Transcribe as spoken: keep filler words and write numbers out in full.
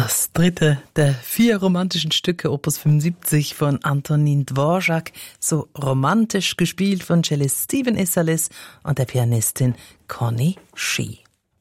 Das dritte der vier romantischen Stücke, Opus fünfundsiebzig von Antonin Dvorak, so romantisch gespielt von Cellist Stephen Isserlis und der Pianistin Connie Shee.